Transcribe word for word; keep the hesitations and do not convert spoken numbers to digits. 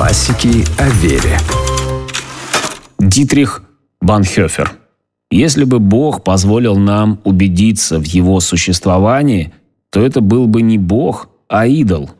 Классики о вере. Дитрих Бонхофер. Если бы Бог позволил нам убедиться в его существовании, то это был бы не Бог, а идол.